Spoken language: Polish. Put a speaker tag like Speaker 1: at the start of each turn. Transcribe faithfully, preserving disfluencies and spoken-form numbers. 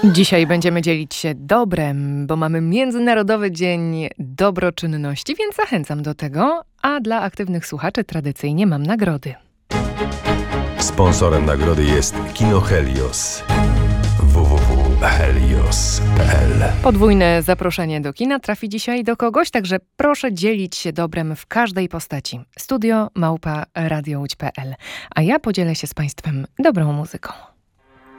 Speaker 1: Dzisiaj będziemy dzielić się dobrem, bo mamy Międzynarodowy Dzień Dobroczynności, więc zachęcam do tego, a dla aktywnych słuchaczy tradycyjnie mam nagrody.
Speaker 2: Sponsorem nagrody jest Kino Helios. w w w kropka helios kropka p l.
Speaker 1: Podwójne zaproszenie do kina trafi dzisiaj do kogoś, także proszę dzielić się dobrem w każdej postaci. Studio małpa radiołódź kropka p l. A ja podzielę się z Państwem dobrą muzyką.